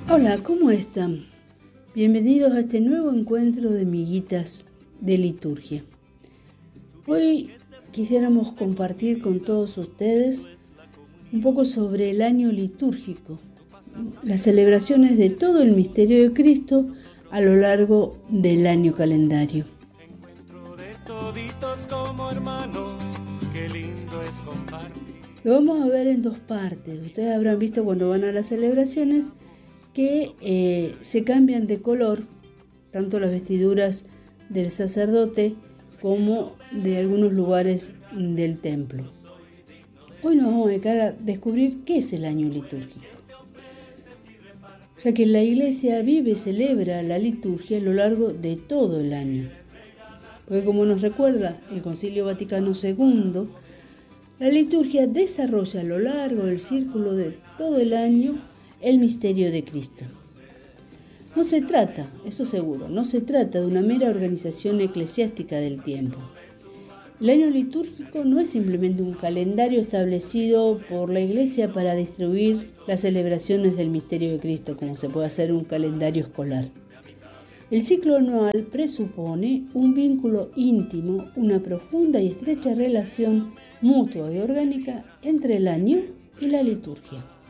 Hola, ¿cómo están? Bienvenidos a este nuevo encuentro de miguitas de liturgia. Hoy quisiéramos compartir con todos ustedes un poco sobre el año litúrgico, las celebraciones de todo el misterio de Cristo a lo largo del año calendario. Lo vamos a ver en dos partes. Ustedes habrán visto cuando van a las celebraciones que se cambian de color, tanto las vestiduras del sacerdote como de algunos lugares del templo. Hoy nos vamos a dedicar a descubrir qué es el año litúrgico, ya que la Iglesia vive y celebra la liturgia a lo largo de todo el año. Porque como nos recuerda el Concilio Vaticano II, la liturgia desarrolla a lo largo del círculo de todo el año el misterio de Cristo. No se trata, eso seguro, no se trata de una mera organización eclesiástica del tiempo. El año litúrgico no es simplemente un calendario establecido por la Iglesia para distribuir las celebraciones del misterio de Cristo, como se puede hacer un calendario escolar. El ciclo anual presupone un vínculo íntimo, una profunda y estrecha relación mutua y orgánica entre el año y la liturgia.